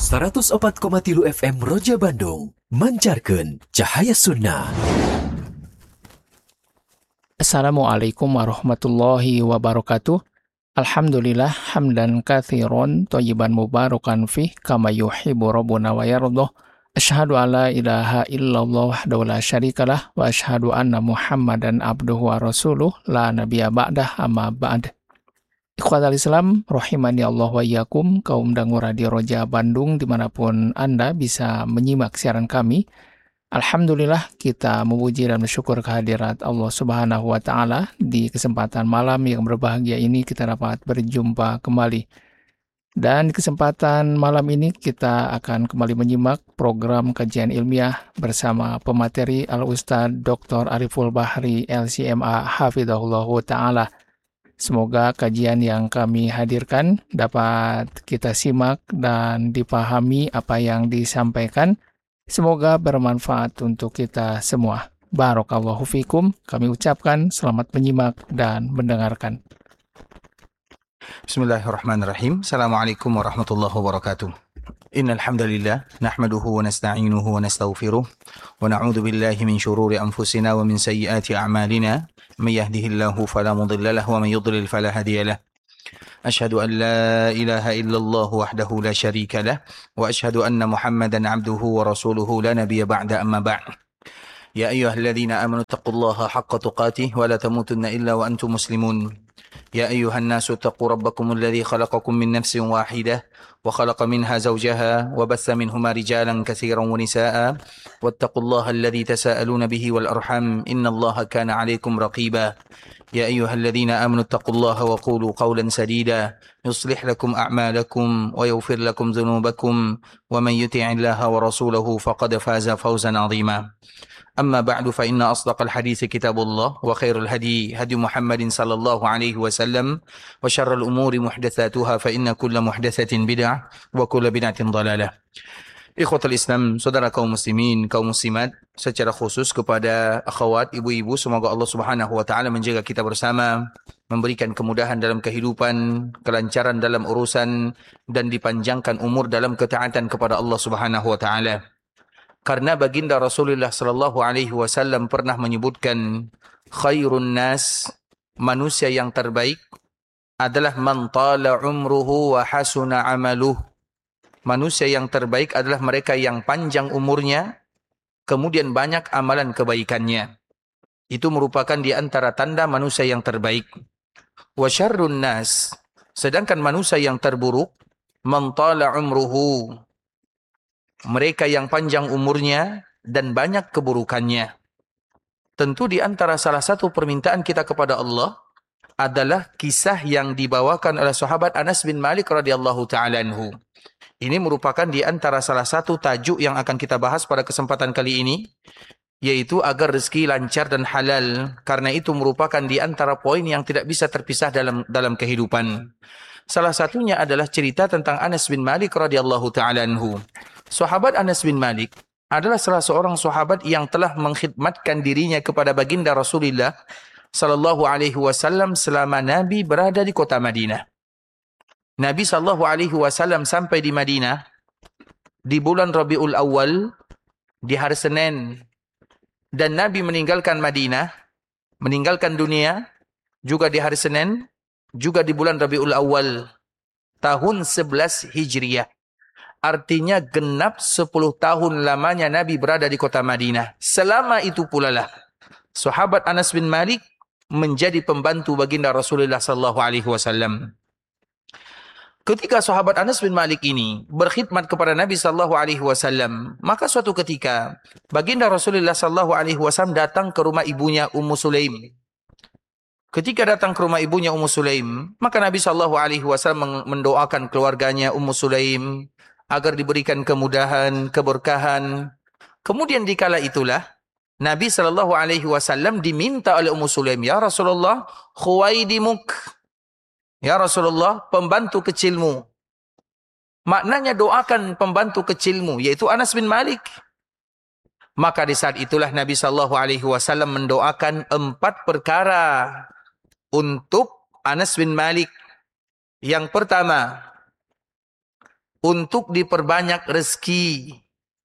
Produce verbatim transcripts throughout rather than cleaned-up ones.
seratus opat koma tilu F M Roja Bandung, mancarkeun cahaya sunnah. Assalamualaikum warahmatullahi wabarakatuh. Alhamdulillah hamdan katsiran thayyiban mubarakan fih kama yuhibbu rabbuna wa yardah. Asyhadu alla ilaha illallah wahdahu la syarikalah wa asyhadu anna Muhammadan abduhu wa rasuluh la nabiyya ba'dah amma ba'd. Ikhwatal Islam, rahimani Allah wa iyyakum, kaum dangu Radio Roja Bandung dimanapun Anda bisa menyimak siaran kami. Alhamdulillah kita memuji dan bersyukur kehadirat Allah Subhanahu wa Ta'ala. Di kesempatan malam yang berbahagia ini kita dapat berjumpa kembali. Dan di kesempatan malam ini kita akan kembali menyimak program kajian ilmiah bersama pemateri Al-Ustadz Doktor Ariful Bahri L C M A Hafidhahullahu Ta'ala. Semoga kajian yang kami hadirkan dapat kita simak dan dipahami apa yang disampaikan. Semoga bermanfaat untuk kita semua. Barakallahu fikum. Kami ucapkan selamat menyimak dan mendengarkan. Bismillahirrahmanirrahim. Assalamualaikum warahmatullahi wabarakatuh. Innal hamdalillah nahmaduhu wa nasta'inuhu wa nastaghfiruh wa na'udzu billahi min shururi anfusina wa min sayyiati a'malina. Man yahdihillahu fala mudilla lahu wa man yudlil fala hadiya lahu. Asyhadu an la ilaha illallah wahdahu la syarika lah wa asyhadu anna Muhammadan abduhu wa rasuluhu la nabiyya ba'da amma ba'd. Ya ayyuhalladzina amanu taqullaha haqqa tuqatih wa la tamutunna illa wa antum muslimun. Ya ayyuhan nasu taqu rabbakumul ladzi khalaqakum min nafsin wahidah wa khalaqa minha zawjaha wa bassa minhuma rijalan katsiran wa nisaa'a wattaqullaha alladzi tasaaluna bihi wal arham innallaha kana 'alaykum raqiba. Ya ayyuhalladzina amanu taqullaha wa qulu qawlan sadida yuslih lakum a'malakum wa yaghfir lakum dhunubakum wa man yuti'illaha wa rasulahu faqad faza fawzan 'azima. أما بعد فإن أصدق الحديث كتاب الله وخير الهدي هدي محمد صلى الله عليه وسلم وشر الأمور محدثاتها فإن كل محدثة بدعة وكل بدعة ضلالة. Ikhwatul Islam, saudara kaum muslimin, kaum muslimat, secara khusus kepada akhwat, ibu-ibu, semoga Allah Subhanahu wa Ta'ala menjaga kita bersama, memberikan kemudahan dalam kehidupan, kelancaran dalam urusan, dan dipanjangkan umur dalam ketaatan kepada Allah Subhanahu wa Ta'ala. Karena baginda Rasulullah sallallahu alaihi wasallam pernah menyebutkan khairun nas, manusia yang terbaik adalah man tala umruhu wa hasuna amaluh. Manusia yang terbaik adalah mereka yang panjang umurnya, kemudian banyak amalan kebaikannya. Itu merupakan di antara tanda manusia yang terbaik. Wa syarrun nas, sedangkan manusia yang terburuk, man tala umruhu, mereka yang panjang umurnya dan banyak keburukannya. Tentu di antara salah satu permintaan kita kepada Allah adalah kisah yang dibawakan oleh sahabat Anas bin Malik radhiyallahu ta'ala anhu. Ini merupakan di antara salah satu tajuk yang akan kita bahas pada kesempatan kali ini, yaitu agar rezeki lancar dan halal, karena itu merupakan di antara poin yang tidak bisa terpisah dalam dalam kehidupan. Salah satunya adalah cerita tentang Anas bin Malik radhiyallahu ta'ala anhu. Sahabat Anas bin Malik adalah salah seorang sahabat yang telah mengkhidmatkan dirinya kepada baginda Rasulullah sallallahu alaihi wasallam selama Nabi berada di kota Madinah. Nabi sallallahu alaihi wasallam sampai di Madinah di bulan Rabiul Awal di hari Senin, dan Nabi meninggalkan Madinah, meninggalkan dunia juga di hari Senin, juga di bulan Rabiul Awal tahun sebelas Hijriah. Artinya genap sepuluh tahun lamanya Nabi berada di kota Madinah. Selama itu pula lah sahabat Anas bin Malik menjadi pembantu baginda Rasulullah sallallahu alaihi wasallam. Ketika sahabat Anas bin Malik ini berkhidmat kepada Nabi sallallahu alaihi wasallam, maka suatu ketika baginda Rasulullah sallallahu alaihi wasallam datang ke rumah ibunya Ummu Sulaim. Ketika datang ke rumah ibunya Ummu Sulaim, maka Nabi sallallahu alaihi wasallam mendoakan keluarganya Ummu Sulaim agar diberikan kemudahan, keberkahan. Kemudian dikala itulah Nabi sallallahu alaihi wasallam diminta oleh Ummu Sulaim, "Ya Rasulullah, khuwaidimuk." Ya Rasulullah, pembantu kecilmu. Maknanya doakan pembantu kecilmu, yaitu Anas bin Malik. Maka di saat itulah Nabi sallallahu alaihi wasallam mendoakan empat perkara untuk Anas bin Malik. Yang pertama, untuk diperbanyak rezeki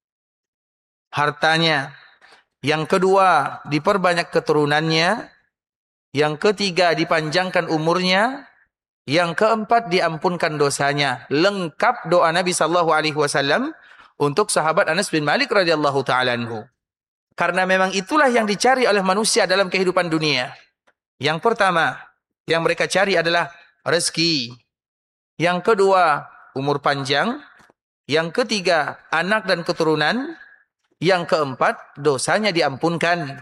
hartanya. Yang kedua, diperbanyak keturunannya. Yang ketiga, dipanjangkan umurnya. Yang keempat, diampunkan dosanya. Lengkap doa Nabi sallallahu alaihi wasallam untuk sahabat Anas bin Malik radhiyallahu taala anhu. Karena memang itulah yang dicari oleh manusia dalam kehidupan dunia. Yang pertama, yang mereka cari adalah rezeki. Yang kedua, umur panjang. Yang ketiga, anak dan keturunan. Yang keempat, dosanya diampunkan.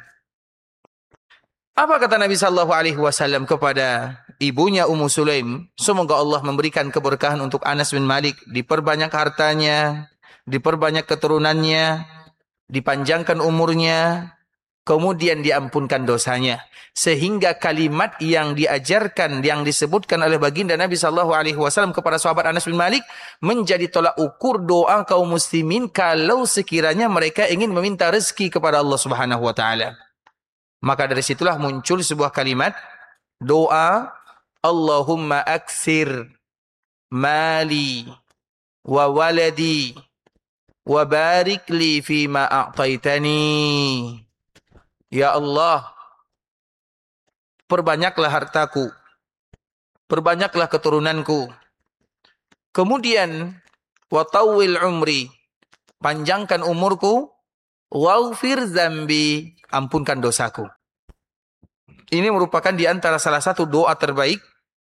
Apa kata Nabi sallallahu alaihi wasallam kepada ibunya Ummu Sulaim? Semoga Allah memberikan keberkahan untuk Anas bin Malik, diperbanyak hartanya, diperbanyak keturunannya, dipanjangkan umurnya, kemudian diampunkan dosanya. Sehingga kalimat yang diajarkan, yang disebutkan oleh baginda Nabi sallallahu alaihi wasallam kepada sahabat Anas bin Malik menjadi tolak ukur doa kaum muslimin kalau sekiranya mereka ingin meminta rezeki kepada Allah Subhanahu wa taala. Maka dari situlah muncul sebuah kalimat doa, Allahumma aksir mali wa waladi wa barik li fima a'taitani. Ya Allah, perbanyaklah hartaku, perbanyaklah keturunanku. Kemudian wa tawwil umri, panjangkan umurku, waghfir zambi, ampunkan dosaku. Ini merupakan di antara salah satu doa terbaik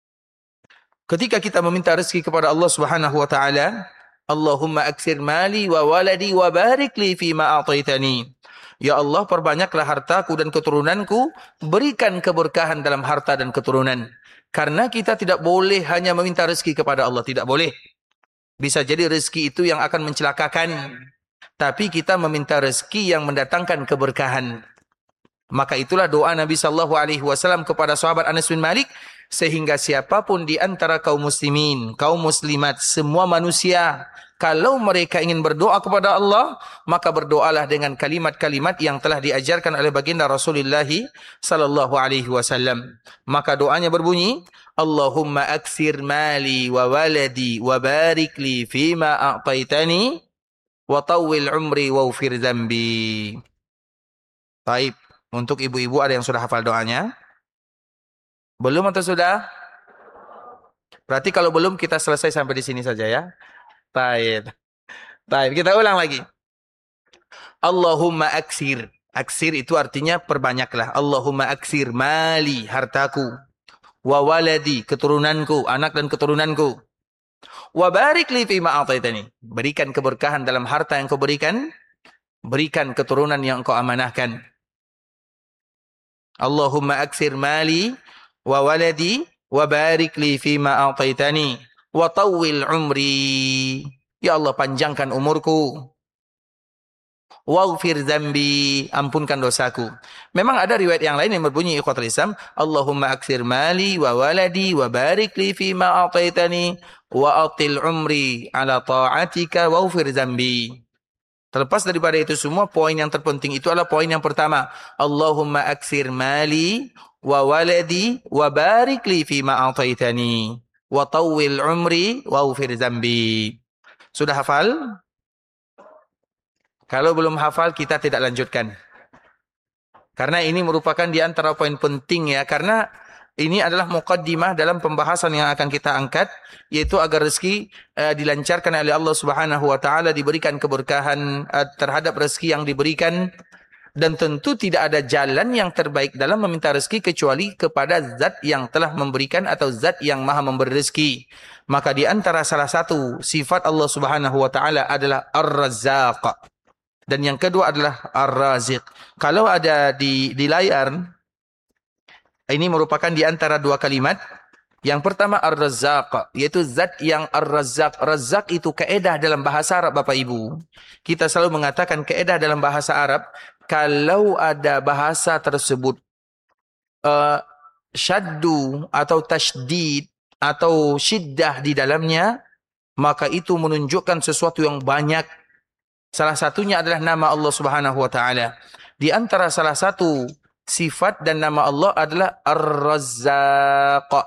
ketika kita meminta rezeki kepada Allah Subhanahu wa taala. Allahumma aksir mali wa waladi wa barik li fima a'taitani. Ya Allah, perbanyaklah hartaku dan keturunanku, berikan keberkahan dalam harta dan keturunan. Karena kita tidak boleh hanya meminta rezeki kepada Allah, tidak boleh. Bisa jadi rezeki itu yang akan mencelakakan. Tapi kita meminta rezeki yang mendatangkan keberkahan. Maka itulah doa Nabi sallallahu alaihi wasallam kepada sahabat Anas bin Malik, sehingga siapapun di antara kaum muslimin, kaum muslimat, semua manusia, kalau mereka ingin berdoa kepada Allah, maka berdoalah dengan kalimat-kalimat yang telah diajarkan oleh baginda Rasulullah sallallahu alaihi wasallam. Maka doanya berbunyi, Allahumma aksir mali wa waladi wa barik li fima a'taitani wa tawwil umri wa ufir zambi. Baik, untuk ibu-ibu ada yang sudah hafal doanya? Belum atau sudah? Berarti kalau belum kita selesai sampai di sini saja ya. Baik. Baik, kita ulang lagi. Allahumma aksir. Aksir itu artinya perbanyaklah. Allahumma aksir mali, hartaku. Wa waladi, keturunanku, anak dan keturunanku. Wa barik li fima a'taitani. Berikan keberkahan dalam harta yang kau berikan. Berikan keturunan yang kau amanahkan. Allahumma aksir mali wa waladi wa barik li fima a'taitani wa tawwil umri. Ya Allah, panjangkan umurku. Waghfir zambi, ampunkan dosaku. Memang ada riwayat yang lain yang berbunyi ikhwatul Islam, Allahumma aksir mali wa waladi wa barik li fima a'taitani wa atil umri ala ta'atika waghfir zambi. Terlepas daripada itu semua, poin yang terpenting itu adalah poin yang pertama. Allahumma aksir mali wa waladi wa barik li fima a'taitani wa tawwil umri wa ufir zambi. Sudah hafal? Kalau belum hafal, kita tidak lanjutkan. Karena ini merupakan di antara poin penting ya. Karena ini adalah muqaddimah dalam pembahasan yang akan kita angkat, yaitu agar rezeki uh, dilancarkan oleh Allah Subhanahu wa taala, diberikan keberkahan uh, terhadap rezeki yang diberikan, dan tentu tidak ada jalan yang terbaik dalam meminta rezeki kecuali kepada zat yang telah memberikan atau zat yang maha memberi rezeki. Maka di antara salah satu sifat Allah Subhanahu wa taala adalah Ar-Razzaq. Dan yang kedua adalah Ar-Raziq. Kalau ada di di layar, ini merupakan di antara dua kalimat. Yang pertama Ar-Razzaq, yaitu zat yang Ar-Razzaq. Razzaq itu kaedah dalam bahasa Arab, Bapak Ibu. Kita selalu mengatakan kaedah dalam bahasa Arab, kalau ada bahasa tersebut uh, syaddu atau tasydid atau syiddah di dalamnya, maka itu menunjukkan sesuatu yang banyak. Salah satunya adalah nama Allah Subhanahu wa taala. Di antara salah satu sifat dan nama Allah adalah Ar-Razzaq.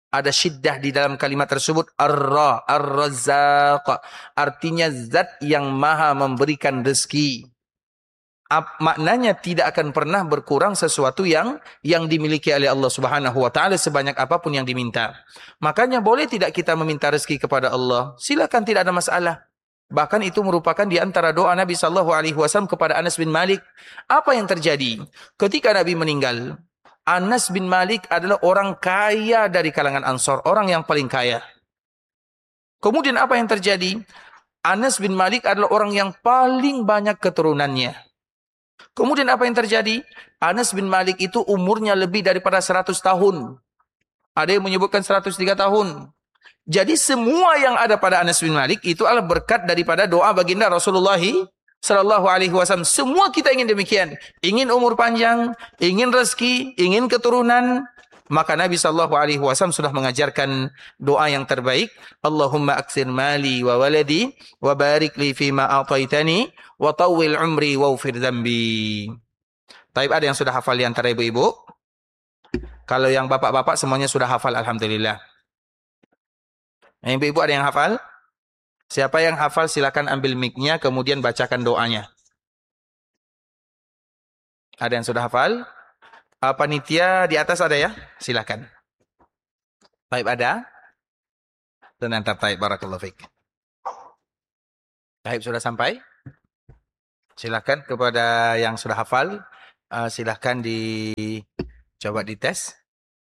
Ada syiddah di dalam kalimat tersebut. Ar-Ra, Ar-Razzaq. Artinya zat yang maha memberikan rezeki. Ap, maknanya tidak akan pernah berkurang sesuatu yang yang dimiliki oleh Allah Subhanahu wa taala sebanyak apapun yang diminta. Makanya boleh tidak kita meminta rezeki kepada Allah? Silakan, tidak ada masalah. Bahkan itu merupakan di antara doa Nabi sallallahu alaihi wasallam kepada Anas bin Malik. Apa yang terjadi? Ketika Nabi meninggal, Anas bin Malik adalah orang kaya dari kalangan Ansor, orang yang paling kaya. Kemudian apa yang terjadi? Anas bin Malik adalah orang yang paling banyak keturunannya. Kemudian apa yang terjadi? Anas bin Malik itu umurnya lebih daripada seratus tahun. Ada yang menyebutkan seratus tiga tahun. Jadi semua yang ada pada Anas bin Malik itu adalah berkat daripada doa baginda Rasulullah sallallahu alaihi wasallam. Semua kita ingin demikian. Ingin umur panjang, ingin rezeki, ingin keturunan. Maka Nabi sallallahu alaihi wasallam sudah mengajarkan doa yang terbaik. Allahumma aksir mali wa waladi wa barik li fima a'taitani wa tawwil umri wa ufir dzambi. Taib, ada yang sudah hafal di antara ibu-ibu? Kalau yang bapak-bapak semuanya sudah hafal, alhamdulillah. Ibu-ibu ada yang hafal? Siapa yang hafal silakan ambil mic-nya kemudian bacakan doanya. Ada yang sudah hafal? Uh, panitia di atas ada ya? Silakan. Taib ada? Dan antar taib, barakallahu fiik. Taib sudah sampai? Silakan kepada yang sudah hafal, uh, silakan dicoba dites.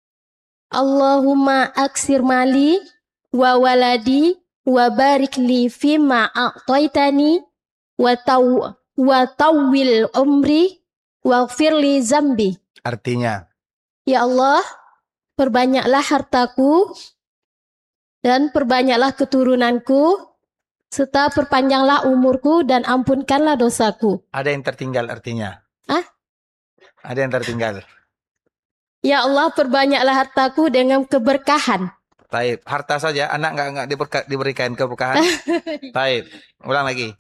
Allahumma aksir mali wa waladi wa barik li fima a'taitani wa taw wa tawwil umri wa firli zambi. Artinya, ya Allah, perbanyaklah hartaku dan perbanyaklah keturunanku serta perpanjanglah umurku dan ampunkanlah dosaku. ada yang tertinggal artinya. Ah? Ada yang tertinggal. Ya Allah, perbanyaklah hartaku dengan keberkahan. Taib, harta saja, anak enggak enggak diberka, diberikan keberkahan. Taib, ulang lagi.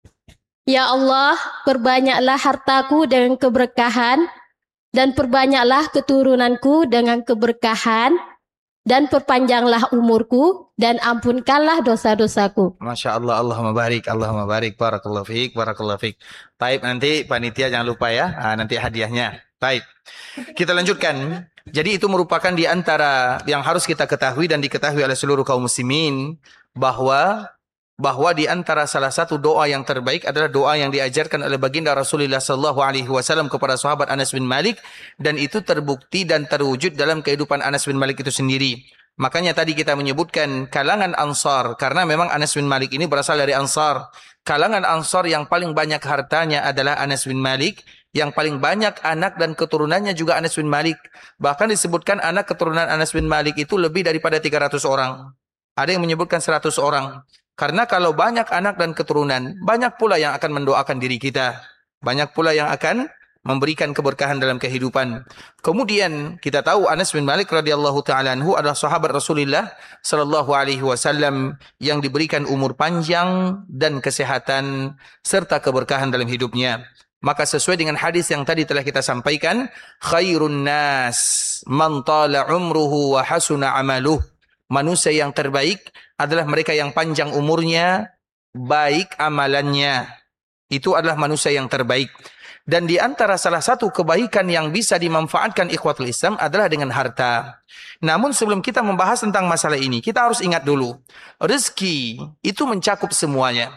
Ya Allah, perbanyaklah hartaku dengan keberkahan dan perbanyaklah keturunanku dengan keberkahan dan perpanjanglah umurku dan ampunkanlah dosa-dosaku. Masya Allah, Allahumma barik, Allahumma barik, barakallahu fiik, barakallahu fiik. Taib, nanti panitia jangan lupa ya, nah, nanti hadiahnya. Taib, kita lanjutkan. Jadi itu merupakan di antara yang harus kita ketahui dan diketahui oleh seluruh kaum muslimin, bahwa bahwa di antara salah satu doa yang terbaik adalah doa yang diajarkan oleh baginda Rasulullah sallallahu alaihi wasallam kepada sahabat Anas bin Malik, dan itu terbukti dan terwujud dalam kehidupan Anas bin Malik itu sendiri. Makanya tadi kita menyebutkan kalangan Ansar, karena memang Anas bin Malik ini berasal dari Ansar. Kalangan Ansar yang paling banyak hartanya adalah Anas bin Malik, yang paling banyak anak dan keturunannya juga Anas bin Malik. Bahkan disebutkan anak keturunan Anas bin Malik itu lebih daripada tiga ratus orang. Ada yang menyebutkan seratus orang. Karena kalau banyak anak dan keturunan, banyak pula yang akan mendoakan diri kita. Banyak pula yang akan memberikan keberkahan dalam kehidupan. Kemudian kita tahu Anas bin Malik radhiyallahu taala anhu adalah sahabat Rasulullah sallallahu alaihi wasallam yang diberikan umur panjang dan kesehatan serta keberkahan dalam hidupnya. Maka sesuai dengan hadis yang tadi telah kita sampaikan, khairun nas man tala umruhu wa hasuna amaluh. Manusia yang terbaik adalah mereka yang panjang umurnya, baik amalannya. Itu adalah manusia yang terbaik. Dan di antara salah satu kebaikan yang bisa dimanfaatkan ikhwatul Islam adalah dengan harta. Namun sebelum kita membahas tentang masalah ini, kita harus ingat dulu, rezeki itu mencakup semuanya.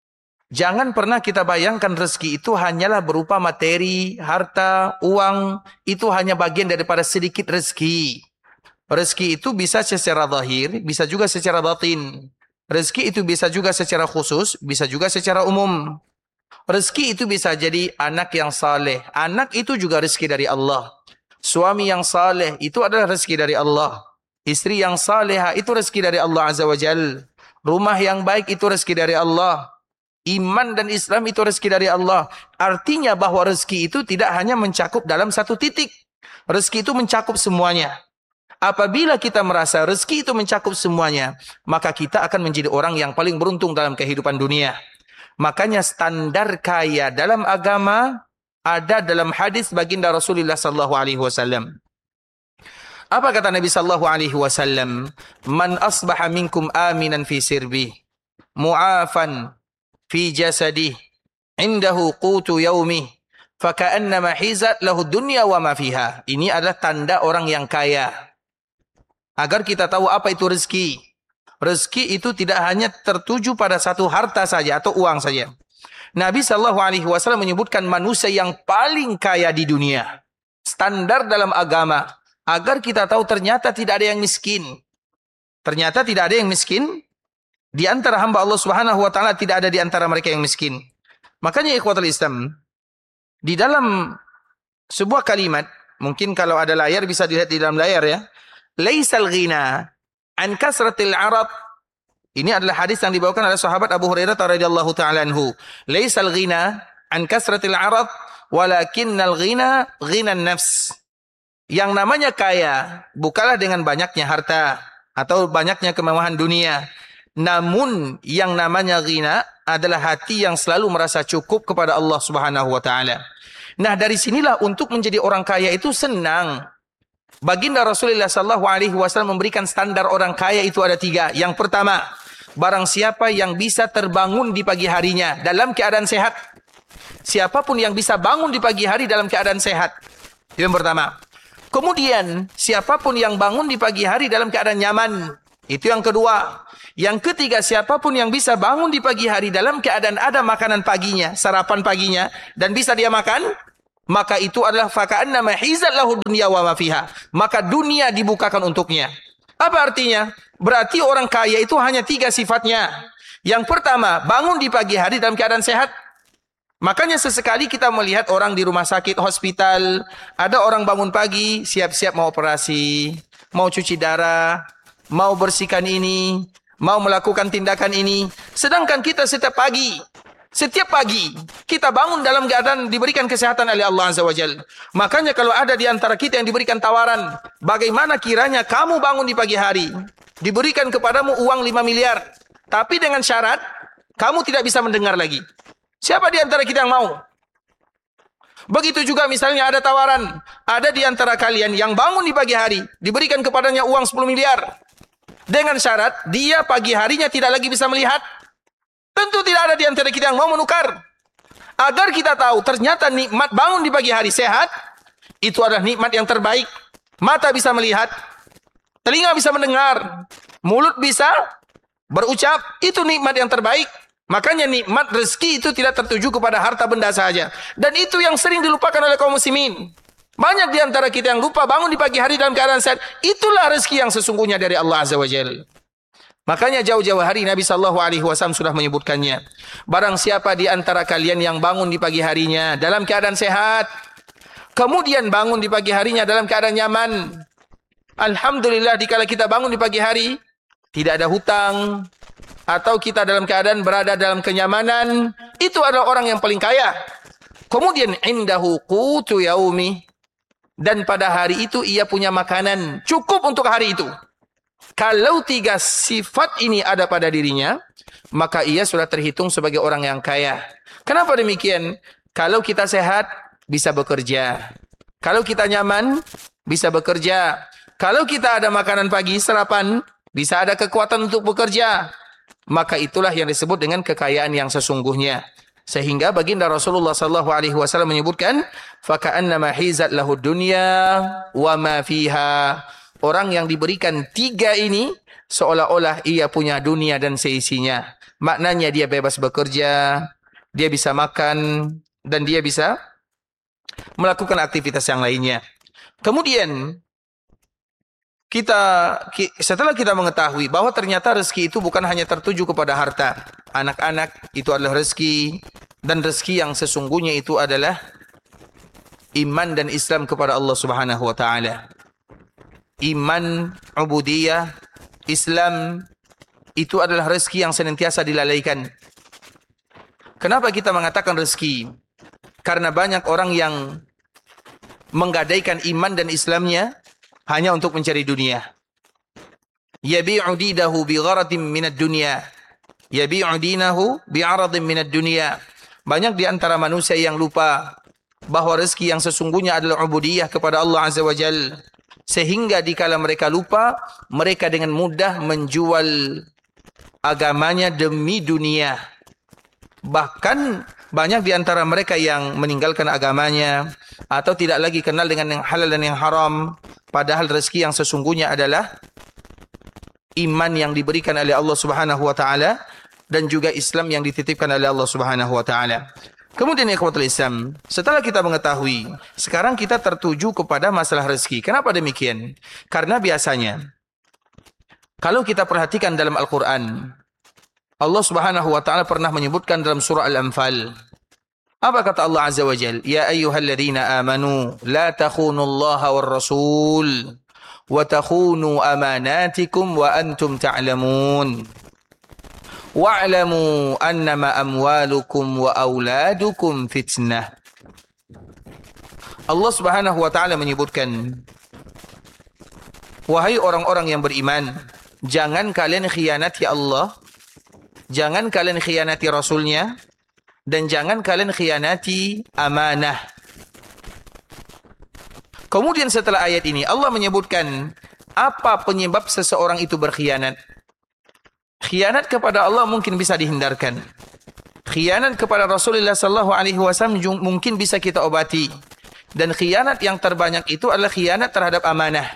Jangan pernah kita bayangkan rezeki itu hanyalah berupa materi, harta, uang. Itu hanya bagian daripada sedikit rezeki. Rezeki itu bisa secara zahir, bisa juga secara batin. Rezeki itu bisa juga secara khusus, bisa juga secara umum. Rezeki itu bisa jadi anak yang saleh. Anak itu juga rezeki dari Allah. Suami yang saleh itu adalah rezeki dari Allah. Istri yang salehah itu rezeki dari Allah Azza wa Jal. Rumah yang baik itu rezeki dari Allah. Iman dan Islam itu rezeki dari Allah. Artinya bahwa rezeki itu tidak hanya mencakup dalam satu titik. Rezeki itu mencakup semuanya. Apabila kita merasa rezeki itu mencakup semuanya, maka kita akan menjadi orang yang paling beruntung dalam kehidupan dunia. Makanya standar kaya dalam agama ada dalam hadis baginda Rasulullah sallallahu alaihi wasallam. Apa kata Nabi sallallahu alaihi wasallam? Man asbaha minkum aminan fi sirbi, mu'afan fi jasadih, indahu qutu yaumih, faka'annama hizat lahu dunya wa ma fiha. Ini adalah tanda orang yang kaya. Agar kita tahu apa itu rezeki. Rezeki itu tidak hanya tertuju pada satu harta saja atau uang saja. Nabi sallallahu alaihi wasallam menyebutkan manusia yang paling kaya di dunia. Standar dalam agama. Agar kita tahu ternyata tidak ada yang miskin. Ternyata tidak ada yang miskin. Di antara hamba Allah subhanahu wa ta'ala tidak ada di antara mereka yang miskin. Makanya ikhwatul Islam, di dalam sebuah kalimat, mungkin kalau ada layar bisa dilihat di dalam layar ya. Laisal ghina an kasratil arad. Ini adalah hadis yang dibawakan oleh sahabat Abu Hurairah radhiyallahu ta'ala anhu. Laisal ghina an kasratil arad, walakinnal ghina ghinan nafs. Yang namanya kaya bukanlah dengan banyaknya harta atau banyaknya kemewahan dunia. Namun yang namanya ghina adalah hati yang selalu merasa cukup kepada Allah Subhanahu wa taala. Nah, dari sinilah untuk menjadi orang kaya itu senang. Baginda Rasulullah sallallahu alaihi wasallam memberikan standar orang kaya itu ada tiga. Yang pertama, barang siapa yang bisa terbangun di pagi harinya dalam keadaan sehat. Siapapun yang bisa bangun di pagi hari dalam keadaan sehat. Itu yang pertama. Kemudian, siapapun yang bangun di pagi hari dalam keadaan nyaman. Itu yang kedua. Yang ketiga, siapapun yang bisa bangun di pagi hari dalam keadaan ada makanan paginya, sarapan paginya, dan bisa dia makan, maka itu adalah faka'annama hizat lahu dunya wa ma fiha. Maka dunia dibukakan untuknya. Apa artinya? Berarti orang kaya itu hanya tiga sifatnya. Yang pertama, bangun di pagi hari dalam keadaan sehat. Makanya sesekali kita melihat orang di rumah sakit, hospital, ada orang bangun pagi, siap-siap mau operasi, mau cuci darah, mau bersihkan ini, mau melakukan tindakan ini. Sedangkan kita setiap pagi, setiap pagi, kita bangun dalam keadaan diberikan kesehatan oleh Allah Azza wa Jalla. Makanya kalau ada di antara kita yang diberikan tawaran, bagaimana kiranya kamu bangun di pagi hari, diberikan kepadamu uang lima miliar, tapi dengan syarat, kamu tidak bisa mendengar lagi. Siapa di antara kita yang mau? Begitu juga misalnya ada tawaran, ada di antara kalian yang bangun di pagi hari, diberikan kepadanya uang sepuluh miliar. Dengan syarat, dia pagi harinya tidak lagi bisa melihat. Tentu tidak ada di antara kita yang mau menukar. Agar kita tahu, ternyata nikmat bangun di pagi hari sehat, itu adalah nikmat yang terbaik. Mata bisa melihat, telinga bisa mendengar, mulut bisa berucap, itu nikmat yang terbaik. Makanya nikmat rezeki itu tidak tertuju kepada harta benda saja. Dan itu yang sering dilupakan oleh kaum muslimin. Banyak di antara kita yang lupa bangun di pagi hari dalam keadaan sehat. Itulah rezeki yang sesungguhnya dari Allah Azza wa Jalla. Makanya jauh-jauh hari Nabi sallallahu alaihi wasallam sudah menyebutkannya. Barang siapa di antara kalian yang bangun di pagi harinya dalam keadaan sehat, kemudian bangun di pagi harinya dalam keadaan nyaman. Alhamdulillah dikala kita bangun di pagi hari, tidak ada hutang, atau kita dalam keadaan berada dalam kenyamanan, itu adalah orang yang paling kaya. Kemudian indahu qutu yaumi, dan pada hari itu ia punya makanan cukup untuk hari itu. Kalau tiga sifat ini ada pada dirinya, maka ia sudah terhitung sebagai orang yang kaya. Kenapa demikian? Kalau kita sehat, bisa bekerja. Kalau kita nyaman, bisa bekerja. Kalau kita ada makanan pagi, sarapan, bisa ada kekuatan untuk bekerja. Maka itulah yang disebut dengan kekayaan yang sesungguhnya. Sehingga baginda Rasulullah sallallahu alaihi wasallam menyebutkan, faka'annama hizat lahu dunya wa ma fiha. Orang yang diberikan tiga ini seolah-olah ia punya dunia dan seisinya. Maknanya dia bebas bekerja, dia bisa makan, dan dia bisa melakukan aktivitas yang lainnya. Kemudian Kita setelah kita mengetahui bahwa ternyata rezeki itu bukan hanya tertuju kepada harta. Anak-anak itu adalah rezeki, dan rezeki yang sesungguhnya itu adalah iman dan Islam kepada Allah Subhanahu wa taala. Iman, ubudiyah, Islam itu adalah rezeki yang senantiasa dilalaikan. Kenapa kita mengatakan rezeki? Karena banyak orang yang menggadaikan iman dan Islamnya hanya untuk mencari dunia. Yabi'u dinahu bi gharadin minad dunya. Yabi'u dinahu bi 'aradin minad dunya. Banyak di antara manusia yang lupa bahwa rezeki yang sesungguhnya adalah ubudiyah kepada Allah Azza wa Jalla. Sehingga dikala mereka lupa, mereka dengan mudah menjual agamanya demi dunia. Bahkan banyak di antara mereka yang meninggalkan agamanya atau tidak lagi kenal dengan yang halal dan yang haram, padahal rezeki yang sesungguhnya adalah iman yang diberikan oleh Allah Subhanahu wa taala dan juga Islam yang dititipkan oleh Allah Subhanahu wa taala. Kemudian ikhwatul Islam, setelah kita mengetahui, sekarang kita tertuju kepada masalah rezeki. Kenapa demikian? Karena biasanya kalau kita perhatikan dalam Al-Quran, Allah Subhanahu wa taala pernah menyebutkan dalam surah Al-Anfal. Apa kata Allah Azza wa Jalla? Ya ayyuhalladzina amanu la takhunullaha war rasul wa takhunu amanatikum wa antum ta'lamun. Wa'lamu annama amwalukum wa auladukum fitnah. Allah Subhanahu wa taala menyebutkan, wahai orang-orang yang beriman, jangan kalian khianati Allah, jangan kalian khianati Rasulnya, dan jangan kalian khianati amanah. Kemudian setelah ayat ini Allah menyebutkan apa penyebab seseorang itu berkhianat. Khianat kepada Allah mungkin bisa dihindarkan. Khianat kepada Rasulullah sallallahu alaihi wasallam mungkin bisa kita obati. Dan khianat yang terbanyak itu adalah khianat terhadap amanah.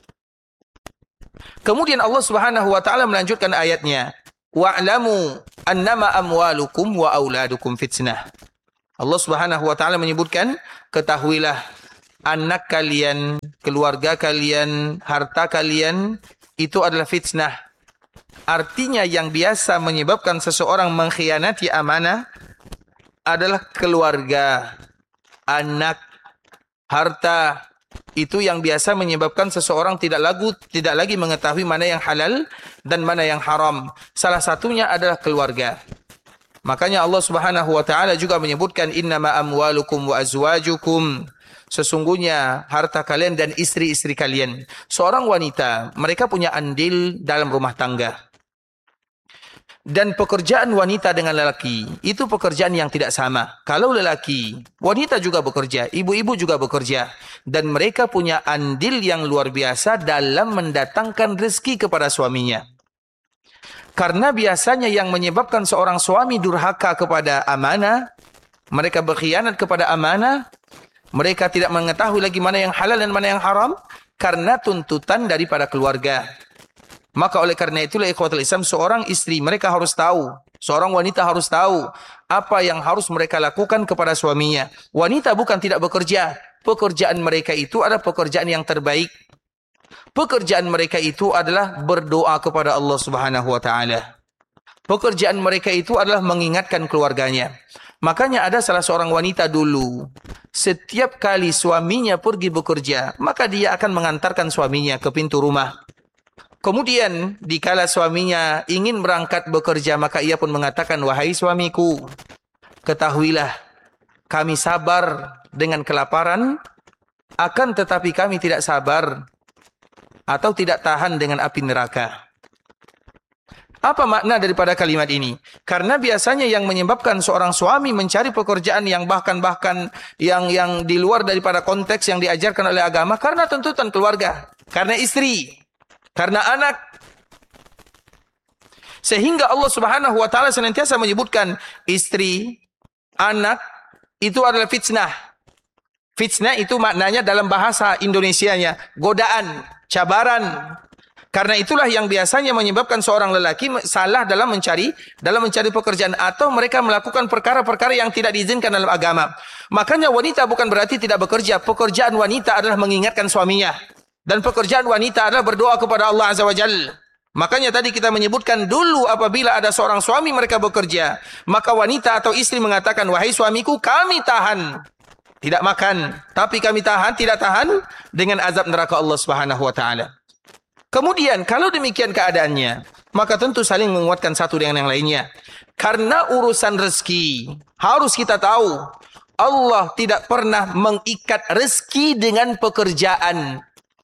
Kemudian Allah Subhanahu wa taala melanjutkan ayatnya, wa'lamu annama amwalukum wa auladukum fitnah. Allah Subhanahu wa taala menyebutkan, ketahuilah anak kalian, keluarga kalian, harta kalian itu adalah fitnah. Artinya yang biasa menyebabkan seseorang mengkhianati amanah adalah keluarga, anak, harta. Itu yang biasa menyebabkan seseorang tidak lagi, tidak lagi mengetahui mana yang halal dan mana yang haram. Salah satunya adalah keluarga. Makanya Allah Subhanahu wa taala juga menyebutkan innama amwalukum wa azwajukum. Sesungguhnya harta kalian dan istri-istri kalian. Seorang wanita, mereka punya andil dalam rumah tangga. Dan pekerjaan wanita dengan lelaki, itu pekerjaan yang tidak sama. Kalau lelaki, wanita juga bekerja, ibu-ibu juga bekerja. Dan mereka punya andil yang luar biasa dalam mendatangkan rezeki kepada suaminya. Karena biasanya yang menyebabkan seorang suami durhaka kepada amanah, mereka berkhianat kepada amanah, mereka tidak mengetahui lagi mana yang halal dan mana yang haram, karena tuntutan daripada keluarga. Maka oleh karena itulah ikhwatul Islam, seorang istri mereka harus tahu, seorang wanita harus tahu apa yang harus mereka lakukan kepada suaminya. Wanita bukan tidak bekerja, pekerjaan mereka itu adalah pekerjaan yang terbaik. Pekerjaan mereka itu adalah berdoa kepada Allah Subhanahu wa taala. Pekerjaan mereka itu adalah mengingatkan keluarganya. Makanya ada salah seorang wanita dulu, setiap kali suaminya pergi bekerja, maka dia akan mengantarkan suaminya ke pintu rumah. Kemudian, dikala suaminya ingin berangkat bekerja, maka ia pun mengatakan, wahai suamiku, ketahuilah, kami sabar dengan kelaparan, akan tetapi kami tidak sabar atau tidak tahan dengan api neraka. Apa makna daripada kalimat ini? Karena biasanya yang menyebabkan seorang suami mencari pekerjaan yang bahkan-bahkan yang yang di luar daripada konteks yang diajarkan oleh agama, karena tuntutan keluarga, karena istri, karena anak. Sehingga Allah Subhanahu wa taala senantiasa menyebutkan istri, anak itu adalah fitnah. Fitnah itu maknanya dalam bahasa Indonesianya godaan, cabaran. Karena itulah yang biasanya menyebabkan seorang lelaki salah dalam mencari dalam mencari pekerjaan, atau mereka melakukan perkara-perkara yang tidak diizinkan dalam agama. Makanya wanita bukan berarti tidak bekerja. Pekerjaan wanita adalah mengingatkan suaminya. Dan pekerjaan wanita adalah berdoa kepada Allah Azza wa Jalla. Makanya tadi kita menyebutkan dulu apabila ada seorang suami mereka bekerja, maka wanita atau istri mengatakan, wahai suamiku, kami tahan tidak makan, tapi kami tahan tidak tahan dengan azab neraka Allah Subhanahu wa taala. Kemudian kalau demikian keadaannya, maka tentu saling menguatkan satu dengan yang lainnya. Karena urusan rezeki harus kita tahu, Allah tidak pernah mengikat rezeki dengan pekerjaan.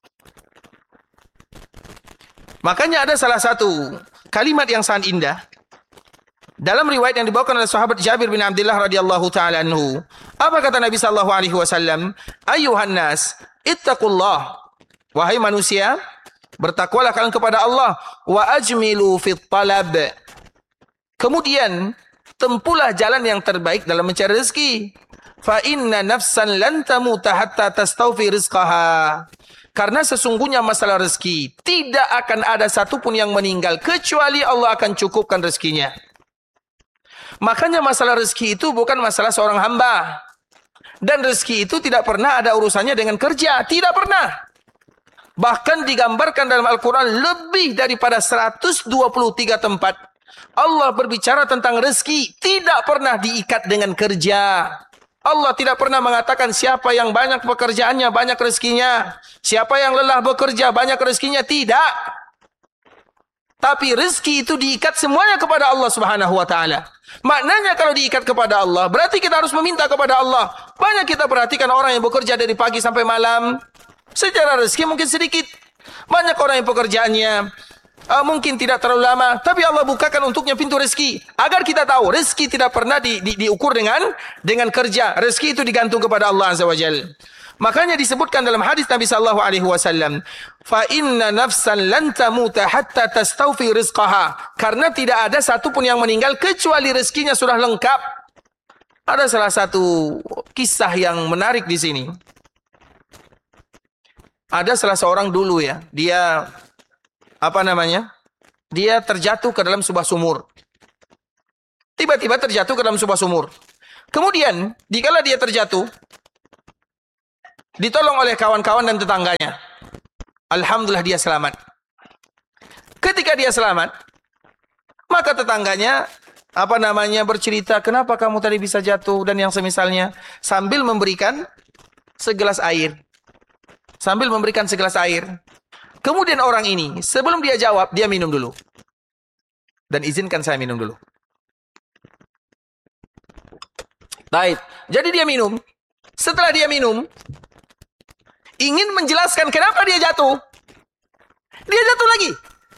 Makanya ada salah satu kalimat yang sangat indah dalam riwayat yang dibawakan oleh sahabat Jabir bin Abdullah radhiyallahu taala anhu. Apa kata Nabi sallallahu alaihi wasallam? Ayuhan nas, ittaqullah. Wahai manusia, bertakwalah kalian kepada Allah. Wa ajmilu fit talab. Kemudian, tempuhlah jalan yang terbaik dalam mencari rezeki. Fa inna nafsan lan tamuta hatta tastawfi rizqaha. Karena sesungguhnya masalah rezeki, tidak akan ada satupun yang meninggal kecuali Allah akan cukupkan rezekinya. Makanya masalah rezeki itu bukan masalah seorang hamba. Dan rezeki itu tidak pernah ada urusannya dengan kerja. Tidak pernah. Bahkan digambarkan dalam Al-Quran lebih daripada seratus dua puluh tiga tempat. Allah berbicara tentang rezeki. Tidak pernah diikat dengan kerja. Allah tidak pernah mengatakan siapa yang banyak pekerjaannya, banyak rezekinya. Siapa yang lelah bekerja, banyak rezekinya. Tidak. Tapi rezeki itu diikat semuanya kepada Allah Subhanahu wa taala. Maknanya kalau diikat kepada Allah, berarti kita harus meminta kepada Allah. Banyak kita perhatikan orang yang bekerja dari pagi sampai malam, secara rezeki mungkin sedikit. Banyak orang yang pekerjaannya uh, mungkin tidak terlalu lama, tapi Allah bukakan untuknya pintu rezeki. Agar kita tahu, rezeki tidak pernah di, di, diukur dengan dengan kerja. Rezeki itu digantung kepada Allah Azza wa Jalla. Makanya disebutkan dalam hadis Nabi sallallahu alaihi wasallam, fa inna nafsan lan tamuta hatta tastawfi rizqaha. Karena tidak ada satupun yang meninggal kecuali rezekinya sudah lengkap. Ada salah satu kisah yang menarik di sini. Ada salah seorang dulu ya, dia apa namanya? Dia terjatuh ke dalam sebuah sumur. Tiba-tiba terjatuh ke dalam sebuah sumur. Kemudian, dikala dia terjatuh, ditolong oleh kawan-kawan dan tetangganya. Alhamdulillah dia selamat. Ketika dia selamat, maka tetangganya apa namanya bercerita, kenapa kamu tadi bisa jatuh dan yang semisalnya, sambil memberikan segelas air. Sambil memberikan segelas air. Kemudian orang ini, sebelum dia jawab, dia minum dulu. Dan izinkan saya minum dulu. Baik, jadi dia minum. Setelah dia minum, ingin menjelaskan kenapa dia jatuh. Dia jatuh lagi.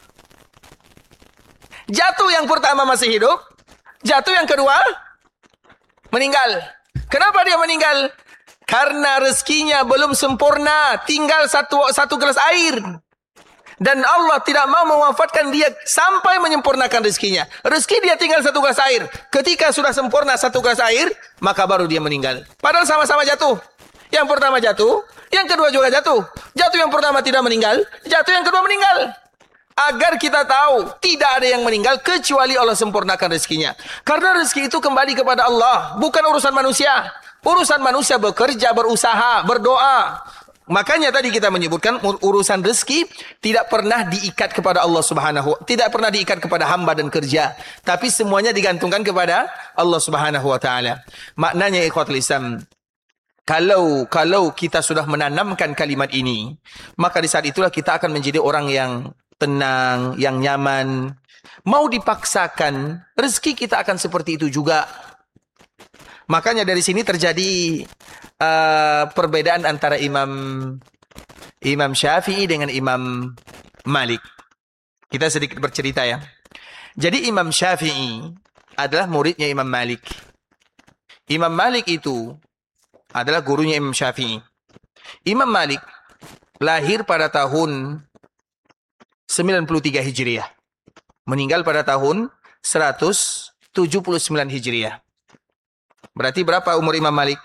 Jatuh yang pertama masih hidup. Jatuh yang kedua meninggal. Kenapa dia meninggal? Karena rezekinya belum sempurna. Tinggal satu satu gelas air. Dan Allah tidak mau mewafatkan dia sampai menyempurnakan rezekinya. Rezeki dia tinggal satu gelas air. Ketika sudah sempurna satu gelas air, maka baru dia meninggal. Padahal sama-sama jatuh. Yang pertama jatuh, yang kedua juga jatuh. Jatuh yang pertama tidak meninggal, jatuh yang kedua meninggal. Agar kita tahu, tidak ada yang meninggal kecuali Allah sempurnakan rezekinya. Karena rezeki itu kembali kepada Allah, bukan urusan manusia. Urusan manusia bekerja, berusaha, berdoa. Makanya tadi kita menyebutkan urusan rezeki tidak pernah diikat kepada Allah Subhanahu, tidak pernah diikat kepada hamba dan kerja, tapi semuanya digantungkan kepada Allah Subhanahu wa taala. Maknanya ikhwatul Islam, Kalau kalau kita sudah menanamkan kalimat ini, maka di saat itulah kita akan menjadi orang yang tenang, yang nyaman. Mau dipaksakan, rezeki kita akan seperti itu juga. Makanya dari sini terjadi uh, perbedaan antara Imam Imam Syafi'i dengan Imam Malik. Kita sedikit bercerita ya. Jadi Imam Syafi'i adalah muridnya Imam Malik. Imam Malik itu adalah gurunya Imam Syafi'i. Imam Malik lahir pada tahun sembilan puluh tiga Hijriah. Meninggal pada tahun seratus tujuh puluh sembilan Hijriah. Berarti berapa umur Imam Malik?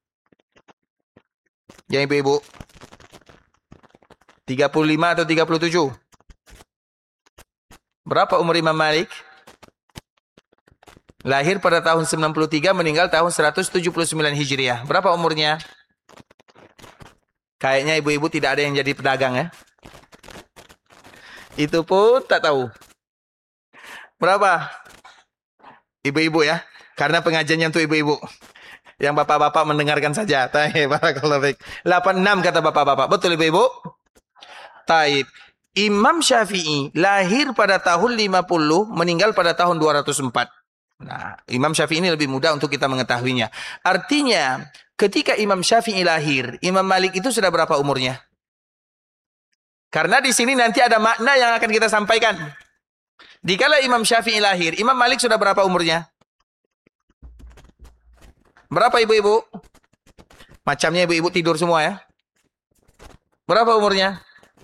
Ya ibu-ibu? tiga puluh lima atau tiga puluh tujuh? Berapa umur Imam Malik? Lahir pada tahun sembilan puluh tiga, meninggal tahun seratus tujuh puluh sembilan Hijriah. Berapa umurnya? Kayaknya ibu-ibu tidak ada yang jadi pedagang ya. Itu pun tak tahu. Berapa? Ibu-ibu ya. Karena pengajiannya untuk ibu-ibu. Yang bapak-bapak mendengarkan saja. Taib, barakallahu fiik. delapan puluh enam kata bapak-bapak. Betul ibu-ibu? Taib. Imam Syafi'i lahir pada tahun lima puluh, meninggal pada tahun dua ratus empat. Nah, Imam Syafi'i ini lebih mudah untuk kita mengetahuinya. Artinya, ketika Imam Syafi'i lahir, Imam Malik itu sudah berapa umurnya? Karena di sini nanti ada makna yang akan kita sampaikan. Dikala Imam Syafi'i lahir, Imam Malik sudah berapa umurnya? Berapa ibu-ibu? Macamnya ibu-ibu tidur semua ya. Berapa umurnya?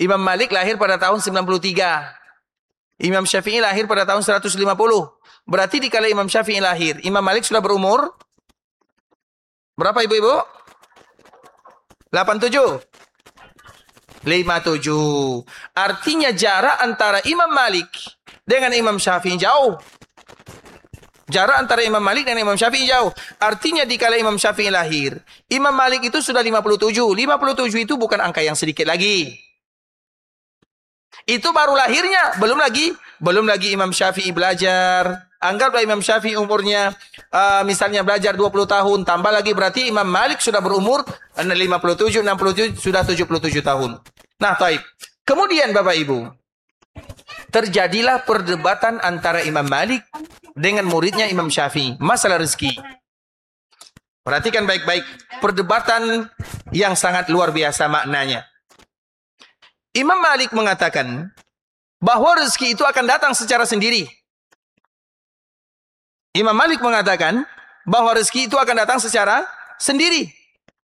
Imam Malik lahir pada tahun sembilan puluh tiga. Imam Syafi'i lahir pada tahun seratus lima puluh. Berarti dikala Imam Syafi'i lahir, Imam Malik sudah berumur berapa ibu-ibu? delapan puluh tujuh. lima puluh tujuh. Artinya jarak antara Imam Malik dengan Imam Syafi'i jauh. Jarak antara Imam Malik dan Imam Syafi'i jauh. Artinya dikala Imam Syafi'i lahir, Imam Malik itu sudah lima puluh tujuh. lima puluh tujuh itu bukan angka yang sedikit lagi. Itu baru lahirnya, belum lagi belum lagi Imam Syafi'i belajar. Anggaplah Imam Syafi'i umurnya uh, misalnya belajar dua puluh tahun, tambah lagi berarti Imam Malik sudah berumur lima puluh tujuh, enam puluh tujuh, sudah tujuh puluh tujuh tahun. Nah, taib. Kemudian Bapak Ibu, terjadilah perdebatan antara Imam Malik dengan muridnya Imam Syafi'i, masalah rezeki. Perhatikan baik-baik, perdebatan yang sangat luar biasa maknanya. Imam Malik mengatakan bahwa rezeki itu akan datang secara sendiri. Imam Malik mengatakan bahwa rezeki itu akan datang secara sendiri.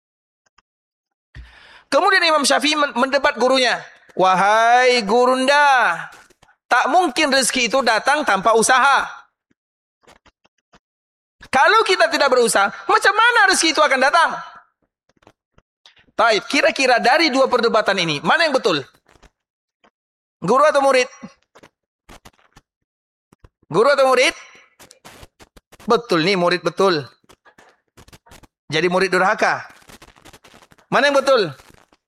Kemudian Imam Syafi'i mendebat gurunya. Wahai gurunda, tak mungkin rezeki itu datang tanpa usaha. Kalau kita tidak berusaha, macam mana rezeki itu akan datang? Taib, kira-kira dari dua perdebatan ini, mana yang betul? Guru atau murid? Guru atau murid? Betul nih, murid betul. Jadi murid durhaka. Mana yang betul?